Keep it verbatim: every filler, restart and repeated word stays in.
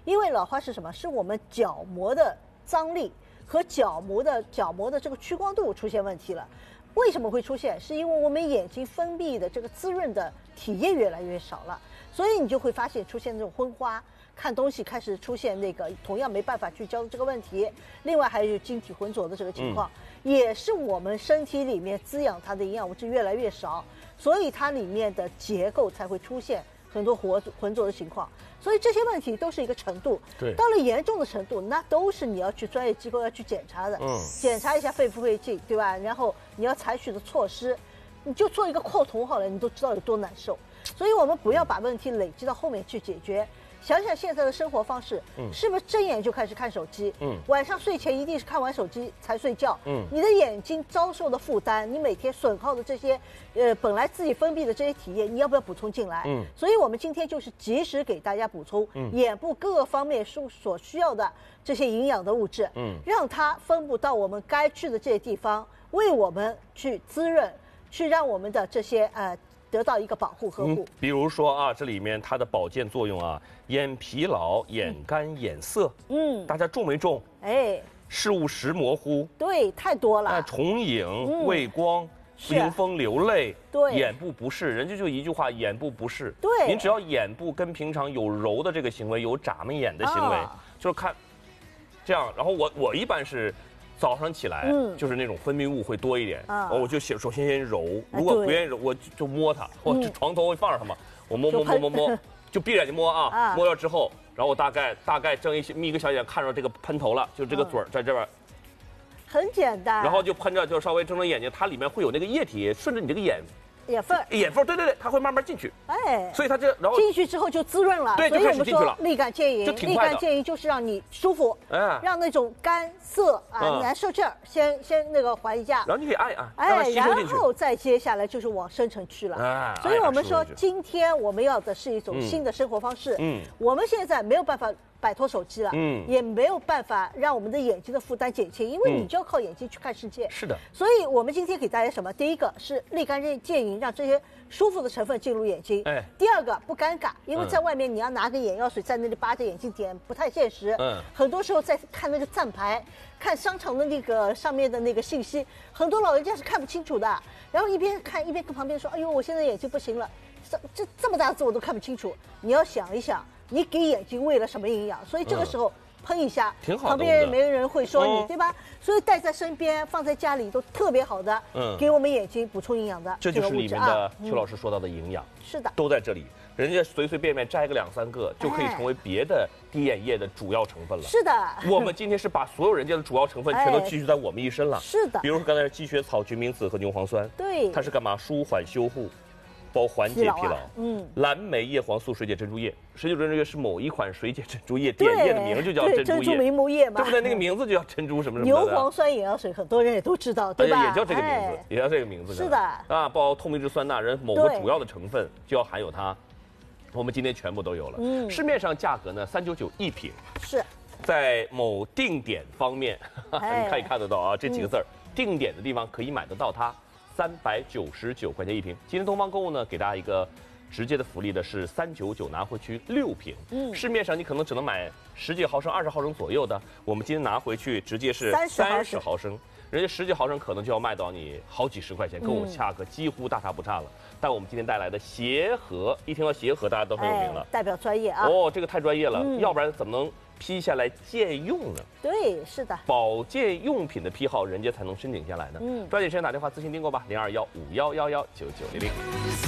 因为老花是什么？是我们角膜的张力和角膜的角膜的这个屈光度出现问题了。为什么会出现？是因为我们眼睛分泌的这个滋润的体液越来越少了，所以你就会发现出现这种昏花，看东西开始出现那个同样没办法聚焦的这个问题。另外还有晶体浑浊的这个情况，嗯、也是我们身体里面滋养它的营养物质越来越少，所以它里面的结构才会出现很多浑浑浊的情况。所以这些问题都是一个程度， 对， 到了严重的程度，那都是你要去专业机构要去检查的，嗯，检查一下肺不肺镜，对吧？然后你要采取的措施，你就做一个扩瞳好了，你都知道有多难受。所以我们不要把问题累积到后面去解决。想想现在的生活方式，嗯，是不是睁眼就开始看手机？嗯，晚上睡前一定是看完手机才睡觉。嗯，你的眼睛遭受的负担，你每天损耗的这些，呃，本来自己分泌的这些体液，你要不要补充进来？嗯，所以我们今天就是及时给大家补充，嗯，眼部各个方面所所需要的这些营养的物质，嗯，让它分布到我们该去的这些地方，为我们去滋润，去让我们的这些呃。得到一个保护呵护、嗯， 比如说啊，这里面它的保健作用啊，眼疲劳、眼干、嗯、眼涩，嗯，大家中没中？哎，视物时模糊， 对，太多了。 哎，重影、嗯、畏光、迎风流泪， 对， 眼部不适，人家就一句话，眼部不适。 对， 您只要眼部跟平常有揉的这个行为，有眨巴眼的行为，啊、就是看这样。然后我我一般是。早上起来，嗯，就是那种分泌物会多一点，啊，我就先首先先揉，如果不愿意揉，我就摸它，我就床头会放上它嘛，我摸摸摸摸摸，就闭着眼睛摸啊，摸了之后，然后我大概大概睁一眯一个小眼，看着这个喷头了，就这个嘴儿在这边， 很简单， 然后就喷着，就稍微睁睁眼睛，它里面会有那个液体顺着你这个眼。 眼缝， 眼缝，对对对，它会慢慢进去，哎，所以它这然后进去之后就滋润了， 对，就开始进去了。 立竿见影，立竿见影就是让你舒服，哎，让那种干涩啊、难受劲儿先先那个缓一下， 然后你可以按一按， 哎，然后再接下来就是往深层去了。哎，所以我们说今天我们要的是一种新的生活方式，嗯，我们现在没有办法摆脱手机了，嗯，也没有办法让我们的眼睛的负担减轻，因为你就要靠眼睛去看世界。 是的， 所以我们今天给大家什么？第一个是立竿见影。让这些舒服的成分进入眼睛。哎，第二个不尴尬，因为在外面你要拿个眼药水在那里扒着眼睛点，不太现实。嗯，很多时候在看那个站牌，看商场的那个上面的那个信息，很多老人家是看不清楚的。然后一边看一边跟旁边说：“哎呦，我现在眼睛不行了，这这这么大字我都看不清楚。”你要想一想，你给眼睛喂了什么营养？所以这个时候。嗯喷一下， 挺好的， 旁边没人会说你，哦、对吧？所以带在身边，放在家里都特别好的，嗯，给我们眼睛补充营养的这就是里面的邱老师说到的营养， 嗯、是的， 都在这里。人家随随便便摘个两三个，就可以成为别的滴眼液的主要成分了。 是的， 我们今天是把所有人家的主要成分全都寄居在我们一身了。 是的， 比如说刚才积雪草、决明子和牛磺酸， 对， 它是干嘛？舒缓修护。包缓解疲劳，嗯，蓝莓叶黄素水解珍珠液，水解珍珠液是某一款水解珍珠液点液的名就叫珍珠液， 珍珠明目液嘛， 对不对？那个名字就叫珍珠什么什么的。 牛磺酸眼药水很多人也都知道，对吧？ 也叫这个名字，也叫这个名字。 是的， 啊，包透明质酸钠，人某个主要的成分就要含有它。我们今天全部都有了，嗯，市面上价格呢三九九一瓶， 是在某定点方面，你可以看得到啊，这几个字儿，定点的地方可以买得到它。三百九十九块钱一瓶。今天东方购物呢，给大家一个直接的福利的是三九九拿回去六瓶。嗯，市面上你可能只能买十几毫升、二十毫升左右的，我们今天拿回去直接是三十毫升，人家十几毫升可能就要卖到你好几十块钱，跟我们价格几乎大差不差了。嗯、但我们今天带来的协和，一听到协和，大家都很有名了， 哎、代表专业啊。 哦，这个太专业了，嗯、要不然怎么能批下来借用呢？ 对，是的， 保健用品的批号，人家才能申请下来呢。嗯，抓紧时间打电话咨询订购吧，零二幺五幺幺幺九九零零。